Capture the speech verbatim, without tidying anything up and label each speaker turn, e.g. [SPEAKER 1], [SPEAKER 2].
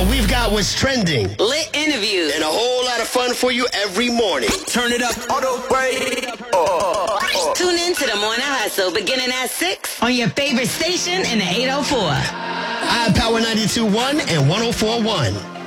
[SPEAKER 1] on, we've got what's trending,
[SPEAKER 2] lit interviews,
[SPEAKER 1] and a whole lot of fun for you every morning.
[SPEAKER 3] Turn it up, auto break. Oh, oh.
[SPEAKER 2] Tune in to the Morning Hustle beginning at six on your favorite station in the eight oh four.
[SPEAKER 1] I Power ninety-two point one and one oh four point one.